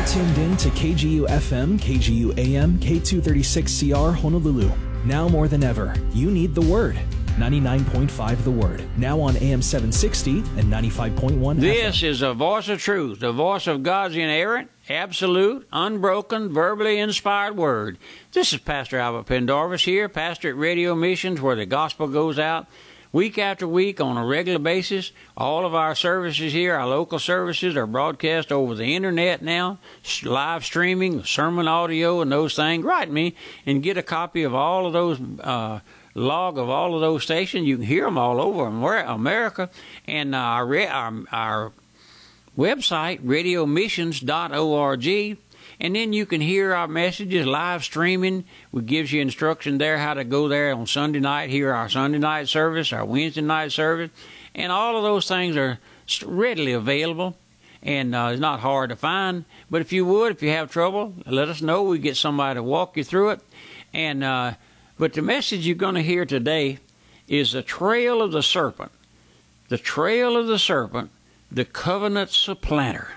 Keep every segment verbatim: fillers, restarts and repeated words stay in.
tuned in to K G U F M, K G U A M, K two thirty-six C R Honolulu. Now more than ever, you need the Word. ninety-nine point five The Word. Now on A M seven sixty and ninety-five point one This F M. is the voice of truth, the voice of God's inerrant, absolute, unbroken, verbally inspired Word. This is Pastor Albert Pendarvis here, pastor at Radio Missions, where the gospel goes out week after week on a regular basis. All of our services here, our local services, are broadcast over the internet now, live streaming, sermon audio, and those things. Write me and get a copy of all of those, uh, log of all of those stations. You can hear them all over America. And uh, our, our, our website, radio missions dot org. And then you can hear our messages live streaming. We gives you instruction there how to go there on Sunday night, hear our Sunday night service, our Wednesday night service. And all of those things are readily available. And uh, it's not hard to find. But if you would, if you have trouble, let us know. We get somebody to walk you through it. And uh, but the message you're going to hear today is the trail of the serpent. The trail of the serpent, the covenant supplanter.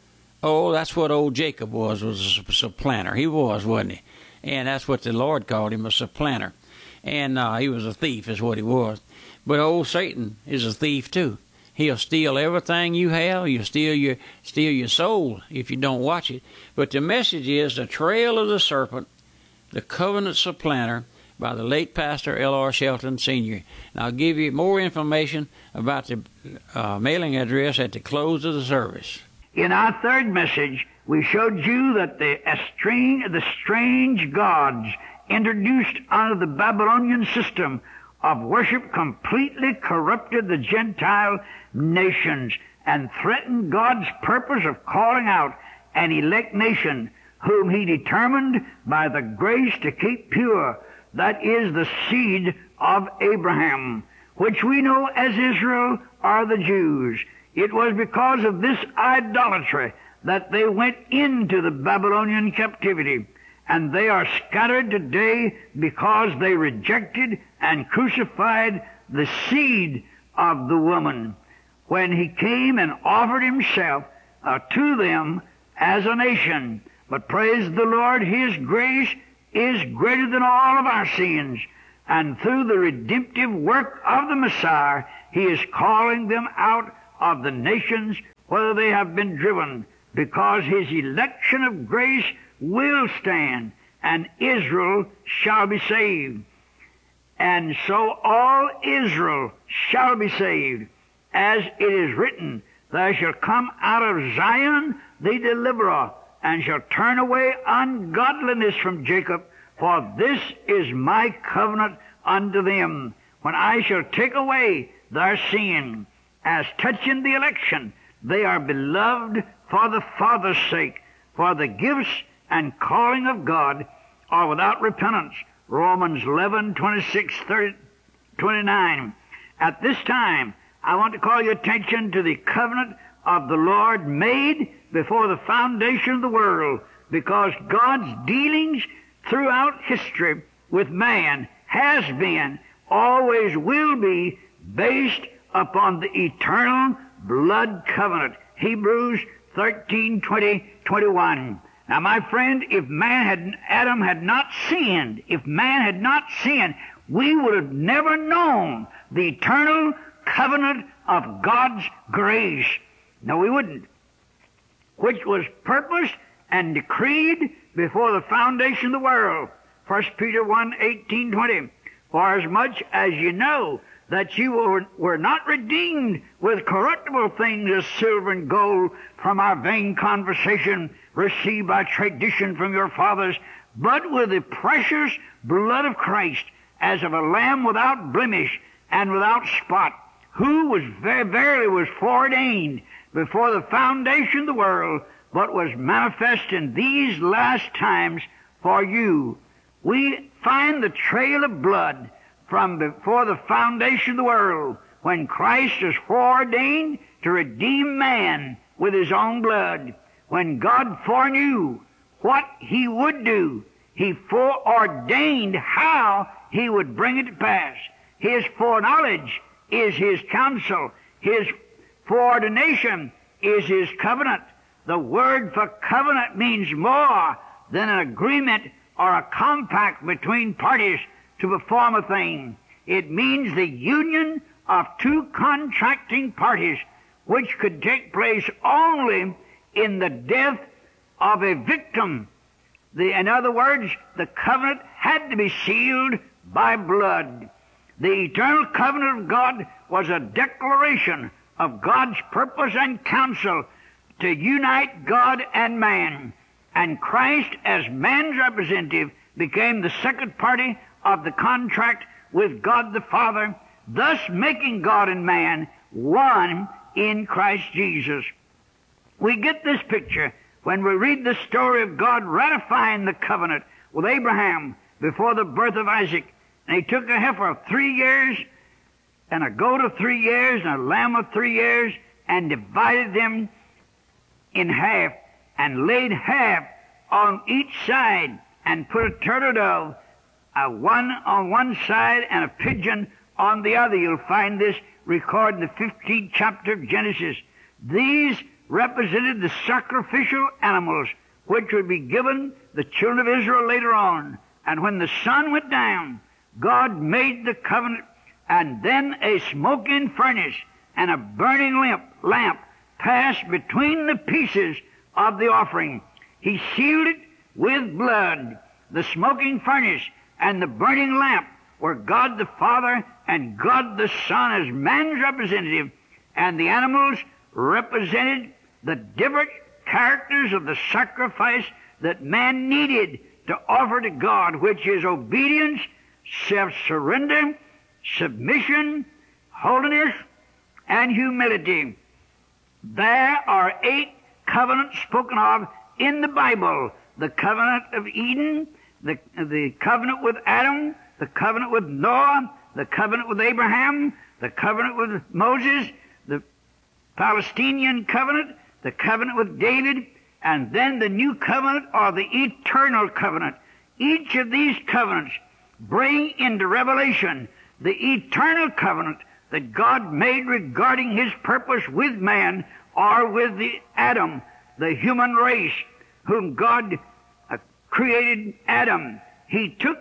Oh, that's what old Jacob was, was a supplanter. He was, wasn't he? And that's what the Lord called him, a supplanter. And uh, he was a thief is what he was. But old Satan is a thief too. He'll steal everything you have. He'll steal your, steal your soul if you don't watch it. But the message is the trail of the serpent, the covenant supplanter, by the late Pastor L R Shelton Senior And I'll give you more information about the uh, mailing address at the close of the service. In our third message, we showed you that the strange, the strange gods introduced under the Babylonian system of worship completely corrupted the Gentile nations and threatened God's purpose of calling out an elect nation whom he determined by the grace to keep pure, that is the seed of Abraham, which we know as Israel or the Jews. It was because of this idolatry that they went into the Babylonian captivity, and they are scattered today because they rejected and crucified the seed of the woman when he came and offered himself uh, to them as a nation. But praise the Lord, his grace is greater than all of our sins, and through the redemptive work of the Messiah, he is calling them out of the nations whether they have been driven, because his election of grace will stand, and Israel shall be saved. And so all Israel shall be saved, as it is written, there shall come out of Zion the deliverer, and shall turn away ungodliness from Jacob, for this is my covenant unto them, when I shall take away their sin. As touching the election, they are beloved for the Father's sake, for the gifts and calling of God are without repentance. Romans eleven, twenty-six, thirty, twenty-nine. At this time, I want to call your attention to the covenant of the Lord made before the foundation of the world, because God's dealings throughout history with man has been, always will be, based upon the eternal blood covenant. Hebrews thirteen, twenty, twenty-one. Now, my friend, if man had, Adam had not sinned, if man had not sinned, we would have never known the eternal covenant of God's grace. No, we wouldn't. Which was purposed and decreed before the foundation of the world. First Peter one, eighteen, twenty. For as much as you know that you were, were not redeemed with corruptible things as silver and gold from our vain conversation received by tradition from your fathers, but with the precious blood of Christ, as of a lamb without blemish and without spot, who was very, verily was foreordained before the foundation of the world, but was manifest in these last times for you. We find the trail of blood from before the foundation of the world, when Christ was foreordained to redeem man with his own blood. When God foreknew what he would do, he foreordained how he would bring it to pass. His foreknowledge is his counsel. His foreordination is his covenant. The word for covenant means more than an agreement or a compact between parties to perform a thing. It means the union of two contracting parties, which could take place only in the death of a victim. The, in other words, the covenant had to be sealed by blood. The eternal covenant of God was a declaration of God's purpose and counsel to unite God and man. And Christ, as man's representative, became the second party of the contract with God the Father, thus making God and man one in Christ Jesus. We get this picture when we read the story of God ratifying the covenant with Abraham before the birth of Isaac. And he took a heifer of three years, and a goat of three years, and a lamb of three years, and divided them in half, and laid half on each side, and put a turtle dove, uh, one on one side and a pigeon on the other. You'll find this recorded in the fifteenth chapter of Genesis. These represented the sacrificial animals which would be given the children of Israel later on. And when the sun went down, God made the covenant, and then a smoking furnace and a burning lamp, lamp passed between the pieces of the offering. He sealed it with blood. The smoking furnace and the burning lamp were God the Father and God the Son as man's representative, and the animals represented the different characters of the sacrifice that man needed to offer to God, which is obedience, self-surrender, submission, holiness, and humility. There are eight covenants spoken of in the Bible. The covenant of Eden, the, the covenant with Adam, the covenant with Noah, the covenant with Abraham, the covenant with Moses, the Palestinian covenant, the covenant with David, and then the new covenant or the eternal covenant. Each of these covenants bring into revelation the eternal covenant that God made regarding his purpose with man, or with the Adam, the human race, whom God uh, created Adam. He took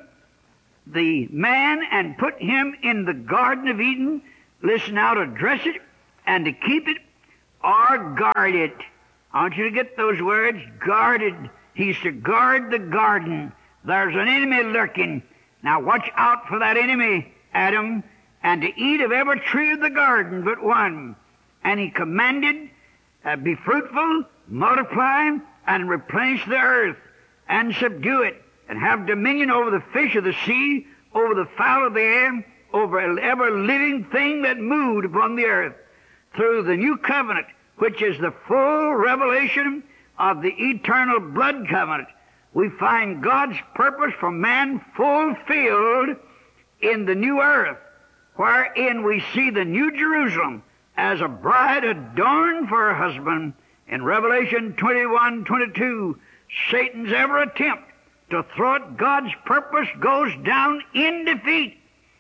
the man and put him in the Garden of Eden, listen now, to dress it and to keep it or guard it. I want you to get those words, guarded. He's to guard the garden. There's an enemy lurking. Now watch out for that enemy, Adam, and to eat of every tree of the garden but one. And he commanded, uh, be fruitful, multiply, and replenish the earth, and subdue it, and have dominion over the fish of the sea, over the fowl of the air, over every living thing that moved upon the earth. Through the new covenant, which is the full revelation of the eternal blood covenant, we find God's purpose for man fulfilled in the new earth, wherein we see the new Jerusalem as a bride adorned for her husband. In Revelation twenty-one twenty-two, Satan's every attempt to thwart God's purpose goes down in defeat.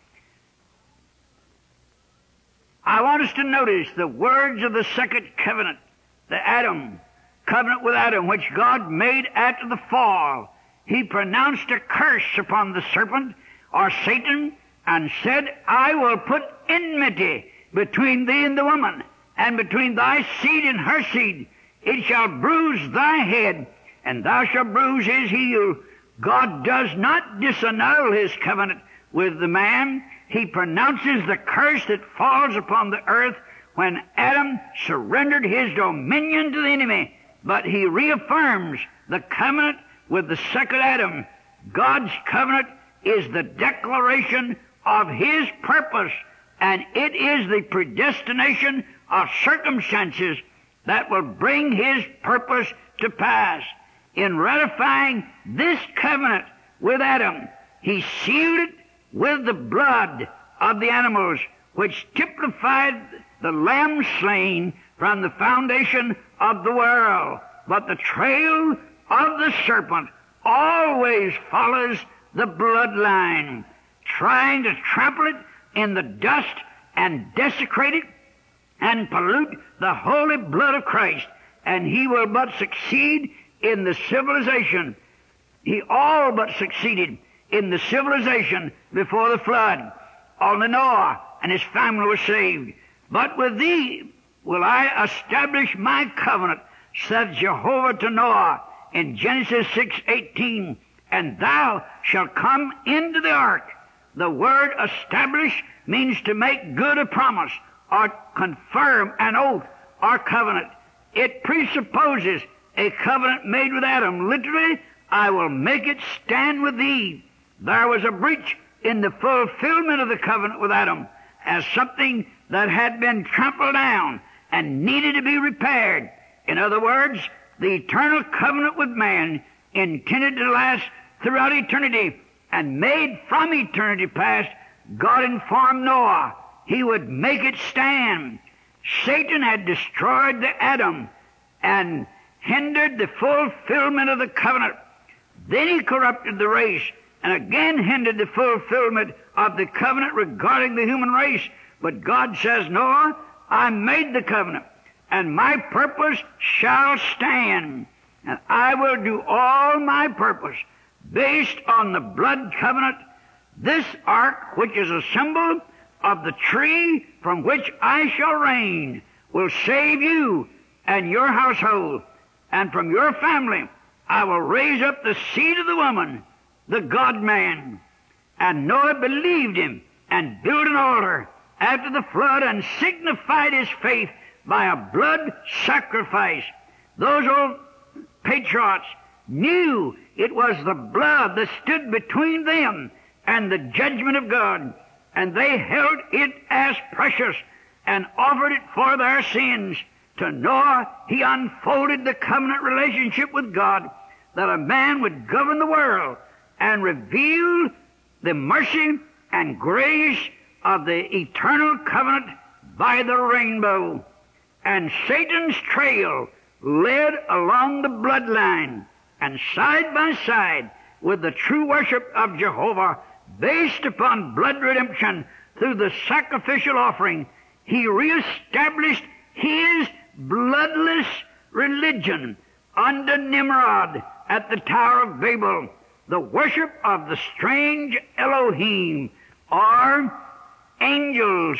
I want us to notice the words of the second covenant, the Adam, covenant with Adam, which God made after the fall. He pronounced a curse upon the serpent, or Satan, and said, I will put enmity between thee and the woman, and between thy seed and her seed. It shall bruise thy head, and thou shalt bruise his heel. God does not disannul his covenant with the man. He pronounces the curse that falls upon the earth when Adam surrendered his dominion to the enemy. But he reaffirms the covenant with the second Adam. God's covenant is the declaration of his purpose, and it is the predestination of circumstances that will bring his purpose to pass. In ratifying this covenant with Adam, he sealed it with the blood of the animals, which typified the lamb slain from the foundation of the world. But the trail of the serpent always follows the bloodline, trying to trample it in the dust and desecrate it and pollute the holy blood of Christ. and he will but succeed in the civilization. He all but succeeded in the civilization before the flood. Only Noah and his family were saved. But with thee will I establish my covenant, said Jehovah to Noah in Genesis six eighteen, and thou shalt come into the ark. The word establish means to make good a promise, or confirm an oath or covenant. It presupposes a covenant made with Adam. Literally, I will make it stand with thee. There was a breach in the fulfillment of the covenant with Adam as something that had been trampled down and needed to be repaired. In other words, the eternal covenant with man, intended to last throughout eternity and made from eternity past, God informed Noah he would make it stand. Satan had destroyed the Adam and hindered the fulfillment of the covenant. Then he corrupted the race and again hindered the fulfillment of the covenant regarding the human race. But God says, Noah, I made the covenant, and my purpose shall stand, and I will do all my purpose based on the blood covenant. This ark, which is a symbol of the tree from which I shall reign, will save you and your household, and from your family I will raise up the seed of the woman, the God-man. And Noah believed him and built an altar after the flood and signified his faith by a blood sacrifice. Those old patriots knew it was the blood that stood between them and the judgment of God, and they held it as precious and offered it for their sins. To Noah, he unfolded the covenant relationship with God, that a man would govern the world and reveal the mercy and grace of the eternal covenant by the rainbow. And Satan's trail led along the bloodline, and side by side with the true worship of Jehovah, based upon blood redemption through the sacrificial offering, he reestablished his bloodless religion under Nimrod at the Tower of Babel. The worship of the strange Elohim, or angels,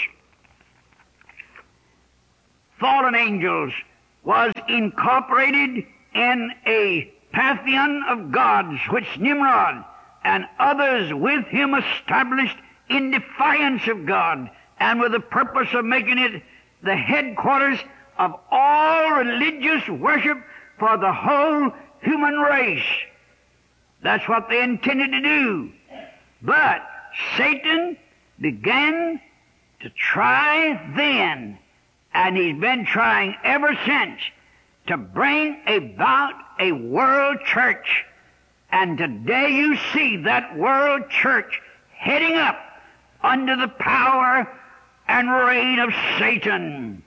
fallen angels, was incorporated in a pantheon of gods which Nimrod and others with him established in defiance of God, and with the purpose of making it the headquarters of all religious worship for the whole human race. That's what they intended to do. But Satan began to try then, and he's been trying ever since, to bring about a world church. And today you see that world church heading up under the power and reign of Satan.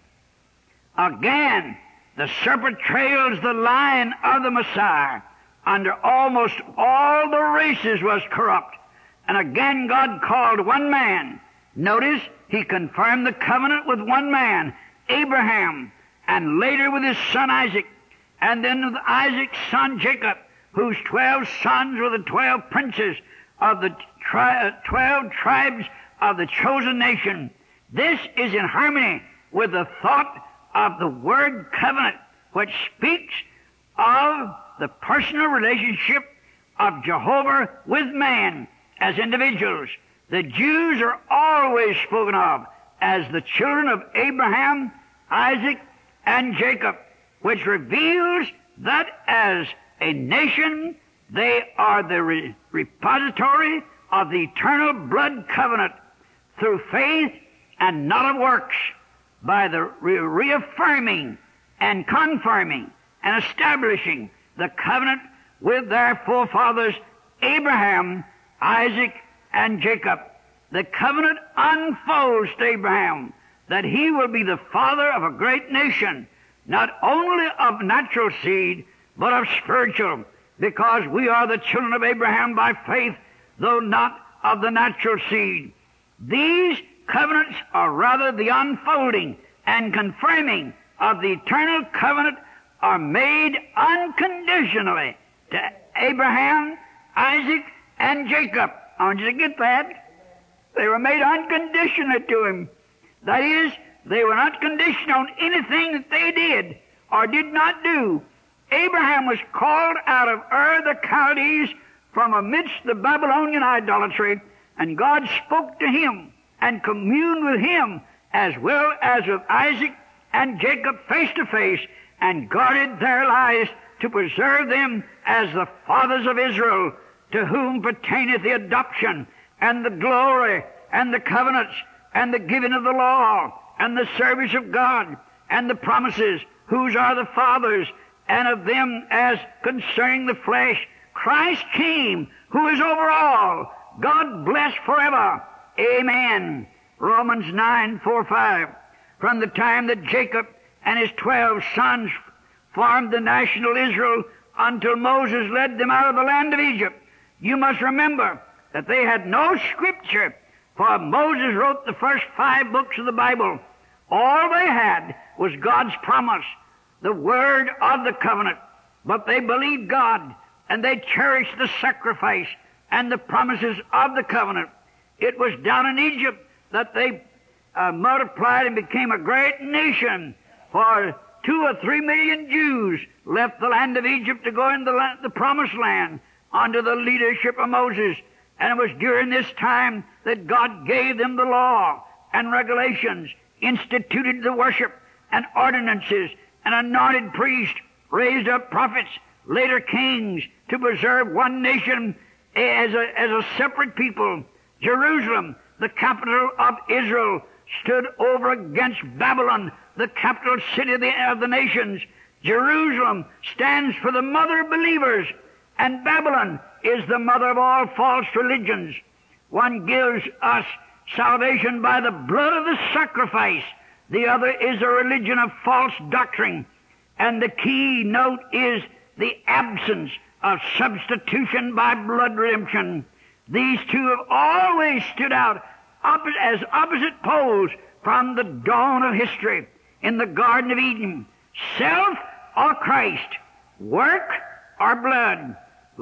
Again, the serpent trails the line of the Messiah. Under almost all the races was corrupt. And again God called one man. Notice, he confirmed the covenant with one man, Abraham, and later with his son Isaac, and then with Isaac's son Jacob, whose twelve sons were the twelve princes of the tri- twelve tribes of the chosen nation. This is in harmony with the thought of the word covenant, which speaks of the personal relationship of Jehovah with man as individuals. The Jews are always spoken of as the children of Abraham, Isaac, and Jacob, which reveals that as a nation they are the re- repository of the eternal blood covenant through faith and not of works, by the re- reaffirming and confirming and establishing the covenant with their forefathers Abraham, Isaac, and Jacob. The covenant unfolds to Abraham that he will be the father of a great nation, not only of natural seed, but of spiritual, because we are the children of Abraham by faith, though not of the natural seed. These covenants are rather the unfolding and confirming of the eternal covenant are made unconditionally to Abraham, Isaac, and Jacob. I want you to get that. They were made unconditionally to him. That is, they were not conditioned on anything that they did or did not do. Abraham was called out of Ur the Chaldees from amidst the Babylonian idolatry, and God spoke to him and communed with him as well as with Isaac and Jacob face to face, and guarded their lives to preserve them as the fathers of Israel, to whom pertaineth the adoption and the glory and the covenants and the giving of the law and the service of God and the promises, whose are the fathers, and of them as concerning the flesh Christ came, who is over all, God bless forever. Amen. Romans nine, four, five. From the time that Jacob and his twelve sons formed the national Israel until Moses led them out of the land of Egypt, you must remember that they had no scripture, for Moses wrote the first five books of the Bible. All they had was God's promise, the word of the covenant. But they believed God, and they cherished the sacrifice and the promises of the covenant. It was down in Egypt that they uh, multiplied and became a great nation, for two or three million Jews left the land of Egypt to go into the, land, the promised land under the leadership of Moses. And it was during this time that God gave them the law and regulations, instituted the worship and ordinances, and anointed priests, raised up prophets, later kings, to preserve one nation as a, as a separate people. Jerusalem, the capital of Israel, stood over against Babylon, the capital city of the, of the nations. Jerusalem stands for the mother of believers, and Babylon is the mother of all false religions. One gives us salvation by the blood of the sacrifice. The other is a religion of false doctrine. And the key note is the absence of substitution by blood redemption. These two have always stood out opposite, as opposite poles from the dawn of history. In the Garden of Eden, self or Christ, work or blood,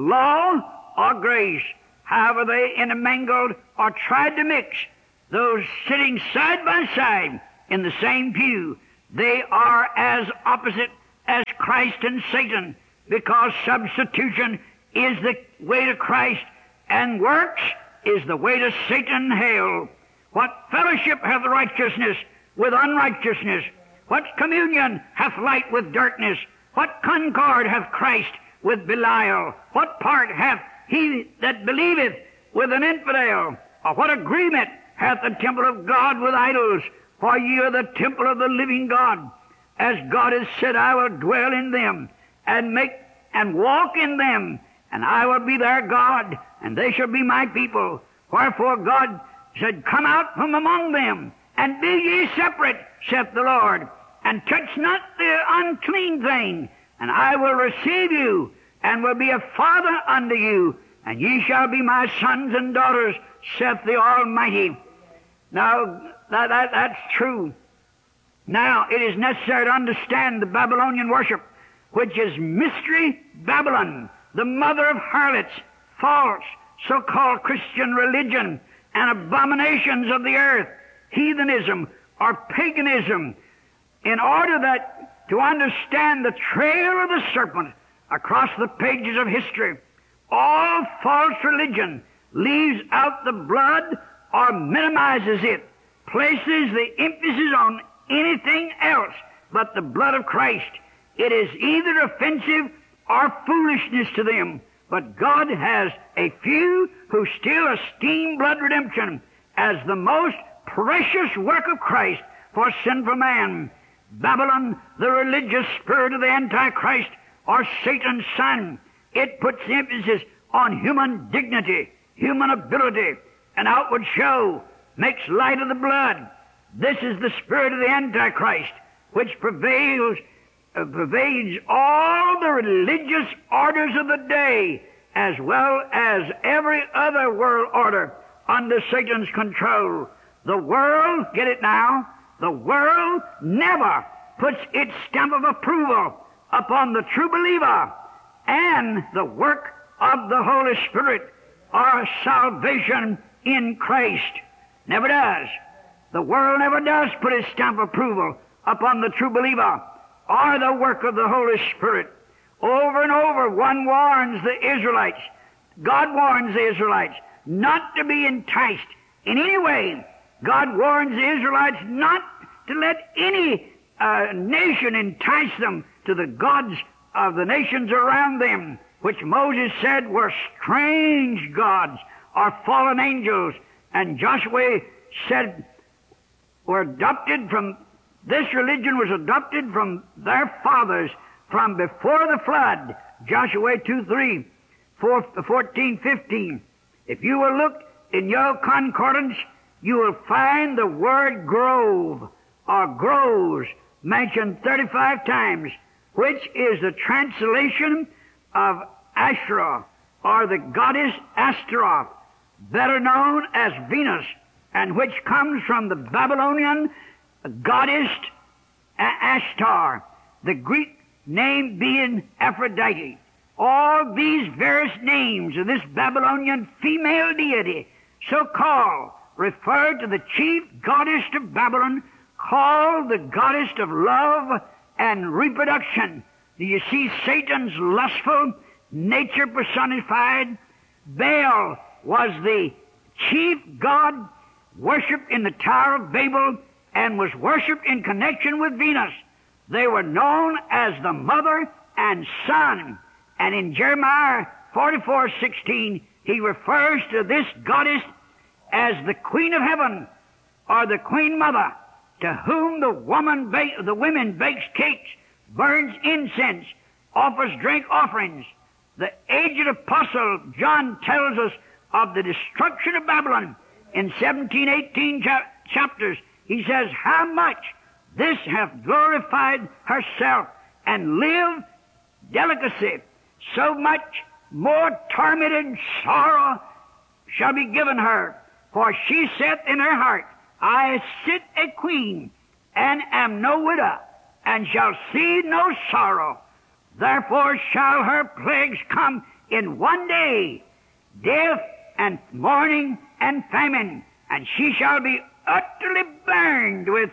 law or grace. However they intermingled or tried to mix, those sitting side by side in the same pew, they are as opposite as Christ and Satan, because substitution is the way to Christ, and works is the way to Satan and hell. What fellowship hath righteousness with unrighteousness? What communion hath light with darkness? What concord hath Christ with Belial? What part hath he that believeth with an infidel? Or what agreement hath the temple of God with idols? For ye are the temple of the living God. As God has said, I will dwell in them, and make and walk in them, and I will be their God, and they shall be my people. Wherefore God said, Come out from among them, and be ye separate, saith the Lord, and touch not the unclean thing, and I will receive you, and will be a father unto you, and ye shall be my sons and daughters, saith the Almighty. Now, that, that, that's true. Now, it is necessary to understand the Babylonian worship, which is Mystery Babylon, the mother of harlots, false, so-called Christian religion, and abominations of the earth, heathenism or paganism. In order that to understand the trail of the serpent across the pages of history, all false religion leaves out the blood or minimizes it, places the emphasis on anything else but the blood of Christ. It is either offensive or foolishness to them. But God has a few who still esteem blood redemption as the most precious work of Christ for sinful man. Babylon, the religious spirit of the Antichrist, or Satan's son, it puts the emphasis on human dignity, human ability, and outward show, makes light of the blood. This is the spirit of the Antichrist, which prevails, uh, pervades all the religious orders of the day, as well as every other world order under Satan's control. The world, get it now, the world never puts its stamp of approval upon the true believer and the work of the Holy Spirit or salvation in Christ. Never does. The world never does put its stamp of approval upon the true believer or the work of the Holy Spirit. Over and over, one warns the Israelites, God warns the Israelites not to be enticed in any way. God warns the Israelites not to let any uh, nation entice them to the gods of the nations around them, which Moses said were strange gods or fallen angels. And Joshua said were adopted from, this religion was adopted from their fathers from before the flood. Joshua two three, fourteen, fifteen. If you will look in your concordance, you will find the word grove or groves mentioned thirty-five times, which is the translation of Asherah, or the goddess Astaroth, better known as Venus, and which comes from the Babylonian goddess Ashtar, the Greek name being Aphrodite. All these various names of this Babylonian female deity, so called, refer to the chief goddess of Babylon, called the goddess of love and reproduction. Do you see Satan's lustful nature personified? Baal was the chief god worshipped in the Tower of Babel and was worshipped in connection with Venus. They were known as the mother and son. And in Jeremiah forty-four sixteen, he refers to this goddess as the Queen of Heaven, or the Queen Mother, to whom the woman ba- the women bakes cakes, burns incense, offers drink offerings. The aged apostle John tells us of the destruction of Babylon in seventeen, eighteen cha- chapters. He says, how much this hath glorified herself and lived delicacy, so much more tormented sorrow shall be given her. For she saith in her heart, I sit a queen, and am no widow, and shall see no sorrow. Therefore shall her plagues come in one day, death and mourning and famine, and she shall be utterly burned with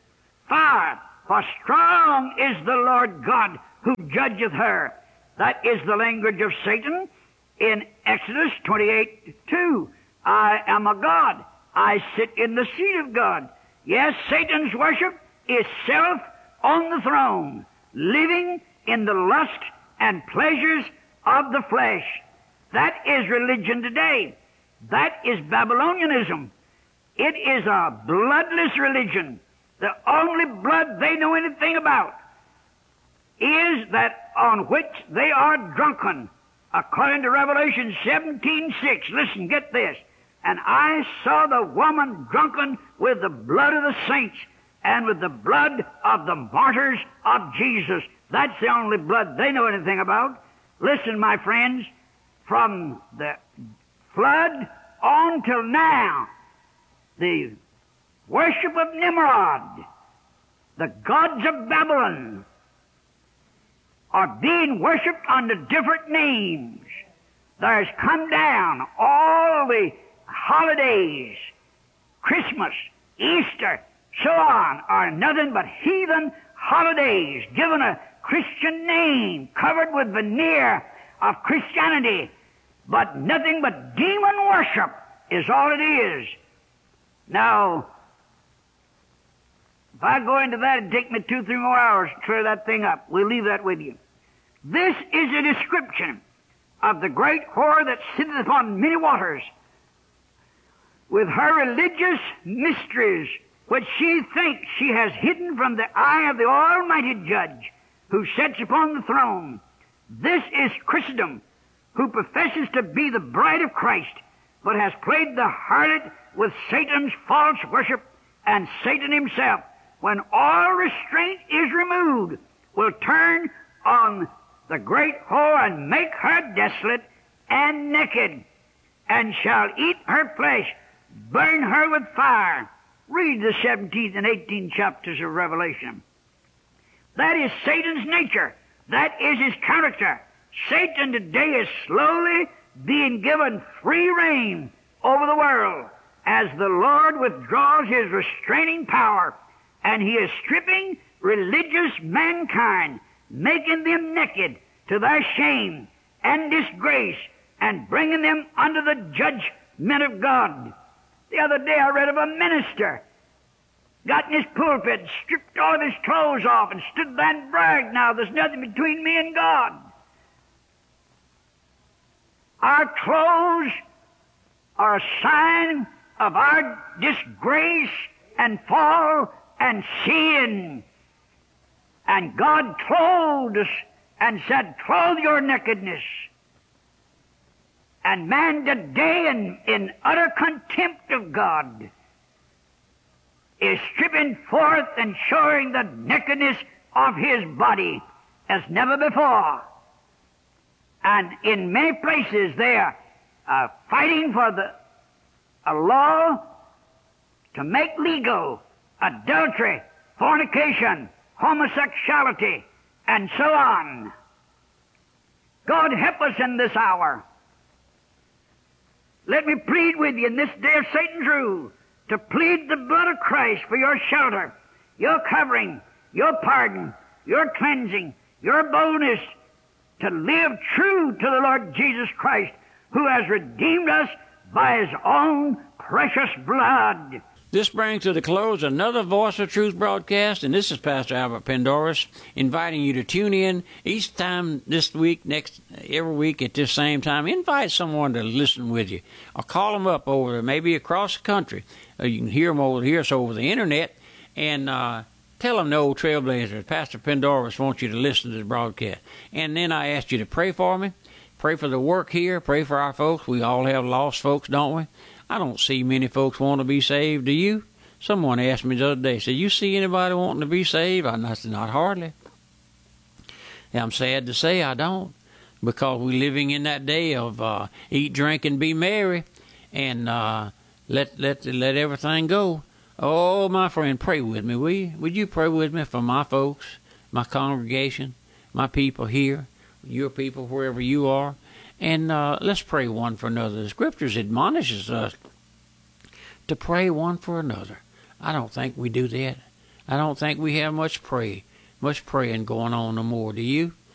fire. For strong is the Lord God who judgeth her. That is the language of Satan in Exodus twenty-eight two. I am a God. I sit in the seat of God. Yes, Satan's worship is self on the throne, living in the lust and pleasures of the flesh. That is religion today. That is Babylonianism. It is a bloodless religion. The only blood they know anything about is that on which they are drunken, according to Revelation seventeen six. Listen, get this. And I saw the woman drunken with the blood of the saints and with the blood of the martyrs of Jesus. That's the only blood they know anything about. Listen, my friends, from the flood on till now, the worship of Nimrod, the gods of Babylon, are being worshipped under different names. There's come down all the holidays, Christmas, Easter, so on, are nothing but heathen holidays, given a Christian name, covered with veneer of Christianity, but nothing but demon worship is all it is. Now, if I go into that, it'd take me two, three more hours to clear that thing up. We'll leave that with you. This is a description of the great whore that sitteth upon many waters, with her religious mysteries, which she thinks she has hidden from the eye of the Almighty Judge, who sits upon the throne. This is Christendom, who professes to be the bride of Christ, but has played the harlot with Satan's false worship, and Satan himself, when all restraint is removed, will turn on the great whore and make her desolate and naked, and shall eat her flesh, burn her with fire. Read the seventeenth and eighteenth chapters of Revelation. That is Satan's nature, That is his character. Satan today is slowly being given free rein over the world as the Lord withdraws his restraining power, and he is stripping religious mankind, making them naked to their shame and disgrace, and bringing them under the judgment of God. The other day I read of a minister got in his pulpit, stripped all of his clothes off, and stood there and bragged, "Now there's nothing between me and God." Our clothes are a sign of our disgrace and fall and sin. And God clothed us and said, "Clothe your nakedness." And man today, in, in utter contempt of God, is stripping forth and showing the nakedness of his body as never before. And in many places they are uh, fighting for the a law to make legal adultery, fornication, homosexuality, and so on. God help us in this hour. Let me plead with you in this day of Satan's rule to plead the blood of Christ for your shelter, your covering, your pardon, your cleansing, your boldness to live true to the Lord Jesus Christ, who has redeemed us by his own precious blood. This brings to the close another Voice of Truth broadcast, and this is Pastor Albert Pendarvis inviting you to tune in each time this week, next every week at this same time. Invite someone to listen with you, or call them up over there, maybe across the country. Or you can hear them over here, so over the internet, and uh, tell them the old Trailblazers, Pastor Pendarvis wants you to listen to the broadcast. And then I asked you to pray for me, pray for the work here, pray for our folks. We all have lost folks, don't we? I don't see many folks want to be saved. Do you? Someone asked me the other day, said, "You see anybody wanting to be saved?" I said, "Not hardly." And I'm sad to say I don't, because we're living in that day of uh, eat, drink, and be merry, and uh, let let let everything go. Oh, my friend, pray with me, will you? Would you pray with me for my folks, my congregation, my people here, your people wherever you are? And uh, let's pray one for another. The Scriptures admonishes us to pray one for another. I don't think we do that. I don't think we have much pray, much praying going on no more. Do you?